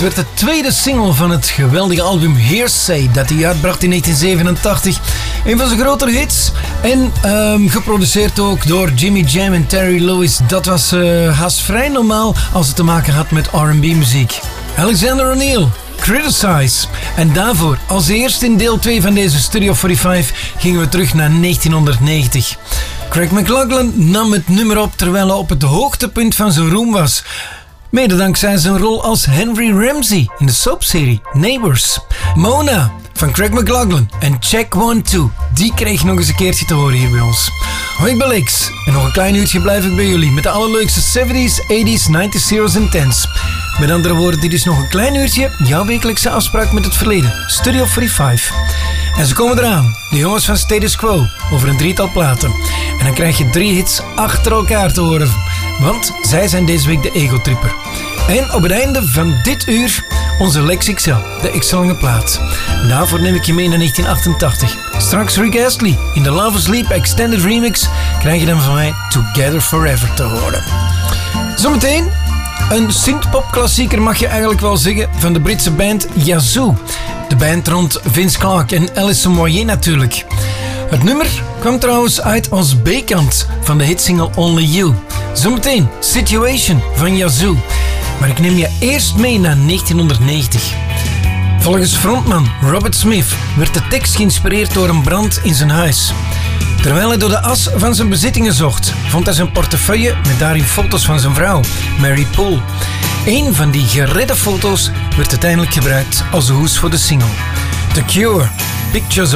werd de tweede single van het geweldige album Hearsay dat hij uitbracht in 1987. Een van zijn grotere hits en geproduceerd ook door Jimmy Jam en Terry Lewis. Dat was haast vrij normaal als het te maken had met R&B muziek. Alexander O'Neal, Criticize. En daarvoor, als eerst in deel 2 van deze Studio 45, gingen we terug naar 1990. Craig McLachlan nam het nummer op terwijl hij op het hoogtepunt van zijn roem was. Mede dankzij zijn rol als Henry Ramsey in de soapserie Neighbours. Mona van Craig McLachlan en Check 1, 2, die kreeg nog eens een keertje te horen hier bij ons. Hoi, ik ben Lex en nog een klein uurtje blijf ik bij jullie met de allerleukste 70s, 80s, 90s, zeros en 10s. Met andere woorden, dit is nog een klein uurtje jouw wekelijkse afspraak met het verleden. Studio 45. En ze komen eraan, de jongens van Status Quo, over een drietal platen. En dan krijg je 3 hits achter elkaar te horen, want zij zijn deze week de Ego-tripper. En op het einde van dit uur onze Lex XL, de extra-lange plaat. Daarvoor neem ik je mee naar 1988. Straks Rick Astley in de Love Asleep Extended Remix krijg je dan van mij Together Forever te horen. Zometeen een synthpop-klassieker mag je eigenlijk wel zeggen van de Britse band Yazoo. De band rond Vince Clarke en Alison Moyet natuurlijk. Het nummer kwam trouwens uit als B-kant van de hitsingle Only You. Zometeen Situation van Yazoo. Maar ik neem je eerst mee naar 1990. Volgens frontman Robert Smith werd de tekst geïnspireerd door een brand in zijn huis. Terwijl hij door de as van zijn bezittingen zocht, vond hij zijn portefeuille met daarin foto's van zijn vrouw, Mary Poole. Een van die geredde foto's werd uiteindelijk gebruikt als de hoes voor de single. The Cure, Pictures